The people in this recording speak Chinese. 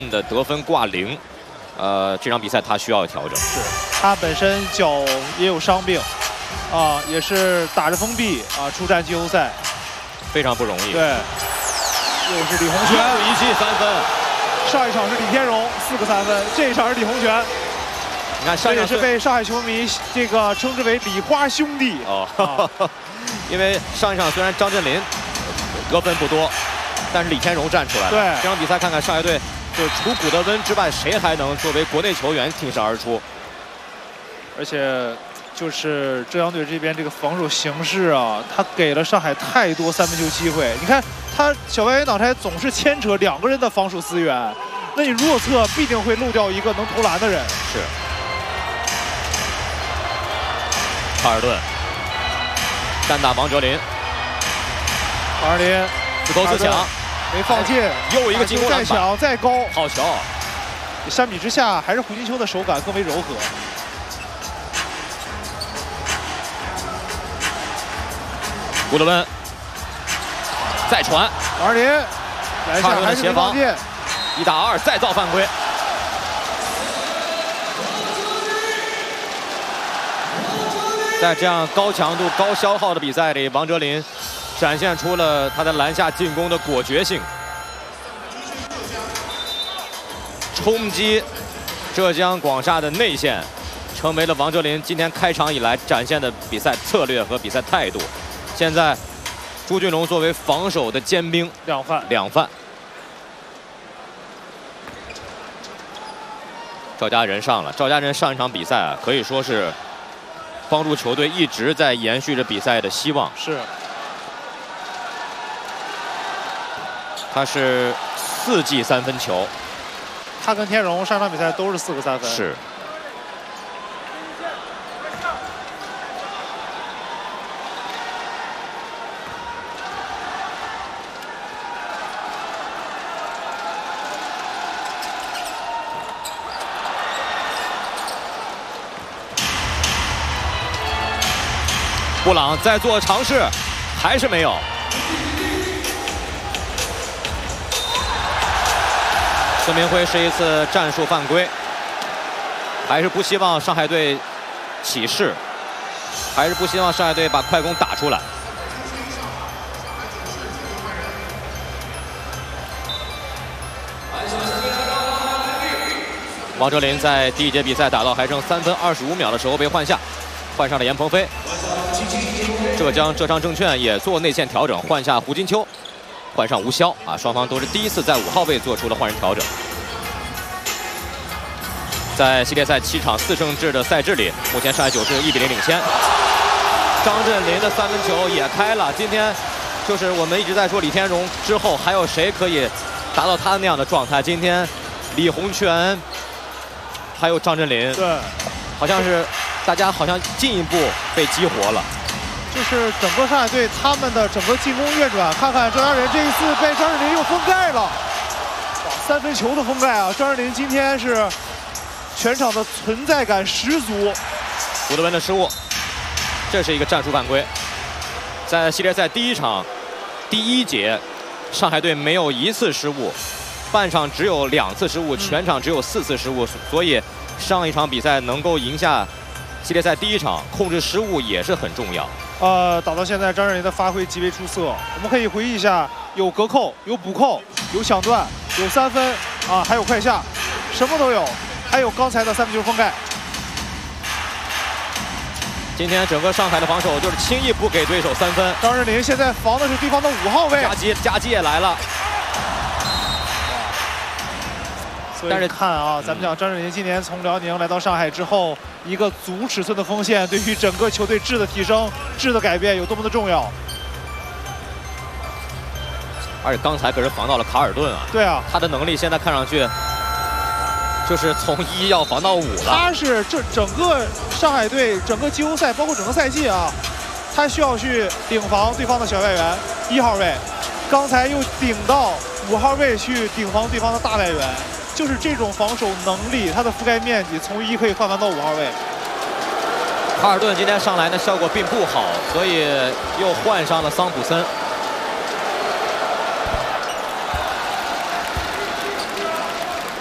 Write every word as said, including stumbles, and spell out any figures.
的得分挂零，呃，这场比赛他需要调整。 是，他本身脚也有伤病，啊，也是打着封闭啊出战季后赛， 非常不容易。 对，又是李洪泉一记三分。 上一场是李天荣四个三分，这一场是李洪泉。 你看上一场这也是被上海球迷这个称之为“李花兄弟” 哦，啊、因为上一场虽然张镇麟得分不多，但是李天荣站出来了。 对， 这场比赛看看上海队。 就是除古德温之外，谁还能作为国内球员挺身而出？ 而且，就是浙江队这边这个防守形势啊，他给了上海太多三分球机会。你看，他小外援挡拆总是牵扯两个人的防守资源，那你弱侧必定会漏掉一个能投篮的人。 是。卡尔顿单打王哲林， 王哲林自投自抢。 没放进， 又一个进攻再抢再高， 好球！ 相比之下，还是胡金秋的手感更为柔和。 古德温再传， 王哲林来下还是没放进， 一打二再造犯规。在这样高强度、高消耗的比赛里，王哲林 展现出了他在篮下进攻的果决性，冲击浙江广厦的内线，成为了王哲林今天开场以来展现的比赛策略和比赛态度。现在，朱俊龙作为防守的尖兵， 两犯两犯。赵家仁上了，赵家仁上一场比赛啊，可以说是帮助球队一直在延续着比赛的希望。 是。 他是四记三分球， 他跟天荣上场比赛都是四个三分。 是。布朗在做尝试，还是没有。 孙明辉是一次战术犯规，还是不希望上海队起势，还是不希望上海队把快攻打出来。王哲林在第一节比赛打到还剩三分二十五秒的时候被换下，换上了严鹏飞。浙江浙商证券也做内线调整，换下胡金秋。 换上吴骁啊，双方都是第一次在五号位做出了换人调整。在系列赛七场四胜制的赛制里，目前上海九是一比零领先。张镇麟的三分球也开了，今天就是我们一直在说李天荣之后还有谁可以达到他那样的状态？今天李洪泉还有张镇麟， 对， 好像是大家好像进一步被激活了。 就是整个上海队他们的整个进攻运转，看看张家仁这一次被张镇麟又封盖了，哇，三分球的封盖啊！张镇麟今天是全场的存在感十足。 古德温的失误，这是一个战术犯规。在系列赛第一场第一节，上海队没有一次失误，半场只有两次失误，全场只有四次失误，所以上一场比赛能够赢下系列赛第一场，控制失误也是很重要。 呃，打到现在，张镇麟的发挥极为出色。我们可以回忆一下，有隔扣，有补扣，有抢断，有三分啊，还有快下，什么都有。还有刚才的三分球封盖。 今天整个上海的防守就是轻易不给对手三分。 张镇麟现在防的是对方的五号位， 夹击夹击也来了。 但是看啊，咱们讲张镇麟今年从辽宁来到上海之后，一个足尺寸的锋线对于整个球队质的提升、质的改变有多么的重要。 而且刚才可是防到了卡尔顿啊。 对啊， 他的能力现在看上去就是从一要防到五了。 他是这整个上海队整个季后赛，包括整个赛季啊，他需要去顶防对方的小外援一号位，刚才又顶到五号位去顶防对方的大外援。 就是这种防守能力，它的覆盖面积从一可以换防到五号位。 卡尔顿今天上来呢效果并不好，所以又换上了桑普森。